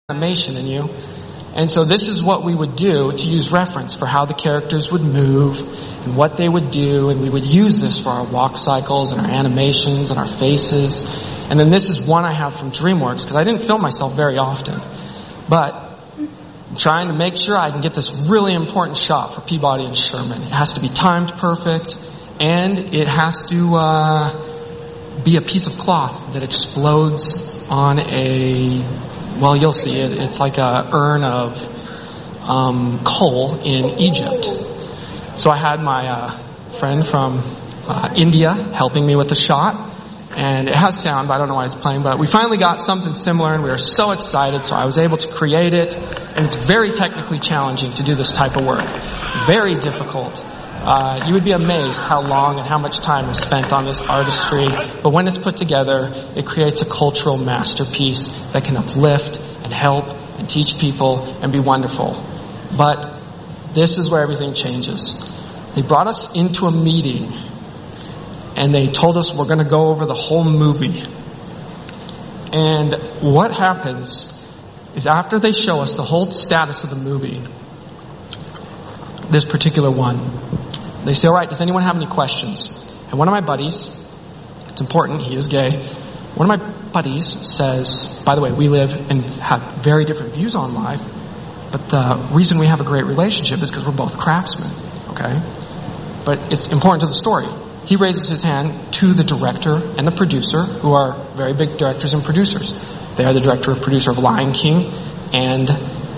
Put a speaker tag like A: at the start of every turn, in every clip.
A: animation in you. And so this is what we would do to use reference for how the characters would move and what they would do. And we would use this for our walk cycles and our animations and our faces. And then this is one I have from DreamWorks because I didn't film myself very often. But I'm trying to make sure I can get this really important shot for Peabody and Sherman. It has to be timed perfect, and it has to be a piece of cloth that explodes on well, you'll see it. It's like a urn of coal in Egypt. So I had my friend from India helping me with the shot. And it has sound, but I don't know why it's playing. But we finally got something similar, and we were so excited. So I was able to create it. And it's very technically challenging to do this type of work. Very difficult. You would be amazed how long and how much time is spent on this artistry. But when it's put together, it creates a cultural masterpiece that can uplift and help and teach people and be wonderful. But this is where everything changes. They brought us into a meeting, and they told us we're going to go over the whole movie. And what happens is after they show us the whole status of the movie, this particular one, they say, all right, does anyone have any questions? And one of my buddies, it's important, he is gay, one of my buddies says, by the way, we live and have very different views on life, but the reason we have a great relationship is because we're both craftsmen, okay? But it's important to the story. He raises his hand to the director and the producer, who are very big directors and producers. They are the director and producer of Lion King and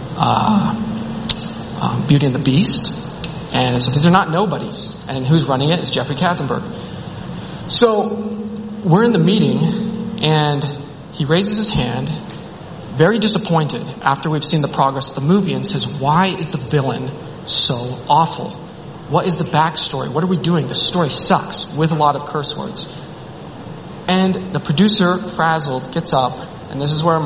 A: Beauty and the Beast. And so these are not nobodies. And who's running it is Jeffrey Katzenberg. So we're in the meeting, and he raises his hand, very disappointed after we've seen the progress of the movie, and says, why is the villain so awful? What is the backstory? What are we doing? The story sucks, with a lot of curse words. And the producer, frazzled, gets up, and this is where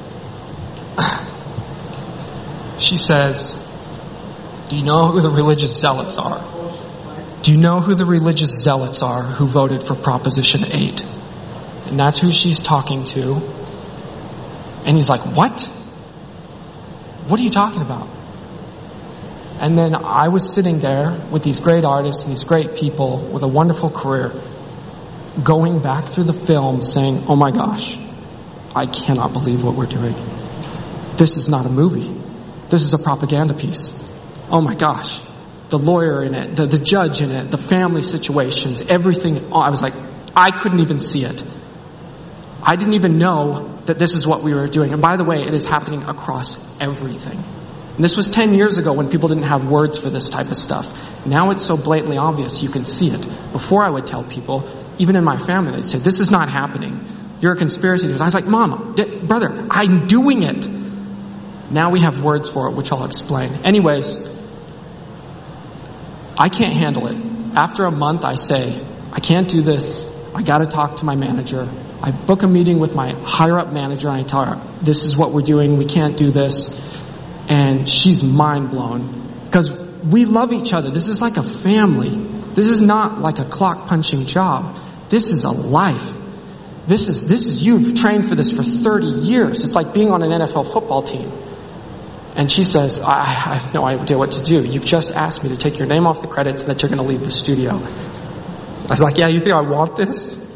A: she says, do you know who the religious zealots are? Do you know who the religious zealots are who voted for Proposition 8? And that's who she's talking to. And he's like, what? What are you talking about? And then I was sitting there with these great artists and these great people with a wonderful career, going back through the film saying, oh my gosh, I cannot believe what we're doing. This is not a movie. This is a propaganda piece. Oh my gosh. The lawyer in it, the judge in it, the family situations, everything. I was like, I couldn't even see it. I didn't even know that this is what we were doing. And by the way, it is happening across everything. And this was 10 years ago when people didn't have words for this type of stuff. Now it's so blatantly obvious you can see it. Before I would tell people, even in my family, they'd say, this is not happening. You're a conspiracy theorist. I was like, Mom, brother, I'm doing it. Now we have words for it, which I'll explain. Anyways, I can't handle it. After a month, I say, I can't do this. I got to talk to my manager. I book a meeting with my higher up manager, and I tell her, this is what we're doing. We can't do this. And she's mind blown because we love each other. This is like a family. This is not like a clock punching job. This is a life. This is you've trained for this for 30 years. It's like being on an NFL football team. And she says, I have no idea what to do. You've just asked me to take your name off the credits and that you're going to leave the studio. I was like, yeah, you think I want this?